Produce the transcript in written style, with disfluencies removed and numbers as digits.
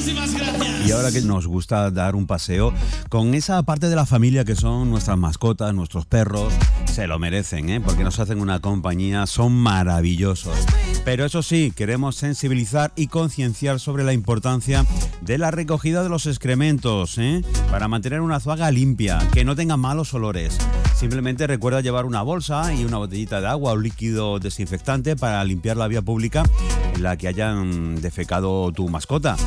Muchísimas gracias. Y ahora que nos gusta dar un paseo con esa parte de la familia que son nuestras mascotas, nuestros perros, se lo merecen, ¿eh? Porque nos hacen una compañía, son maravillosos. Pero eso sí, queremos sensibilizar y concienciar sobre la importancia de la recogida de los excrementos, ¿eh? Para mantener una zoaga limpia, que no tenga malos olores. Simplemente recuerda llevar una bolsa y una botellita de agua o líquido desinfectante para limpiar la vía pública en la que hayan defecado tu mascota.